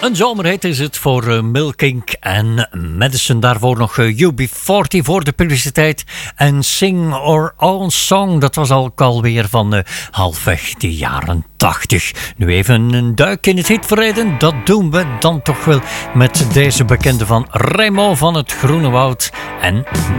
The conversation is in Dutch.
Een zomerhit is het voor Milkink en Madison. Daarvoor nog UB40 voor de publiciteit. En Sing Our Own Song, dat was ook alweer van halfweg de jaren 80. Nu even een duik in het hitverleden. Dat doen we dan toch wel met deze bekende van Raymond van het Groene Woud en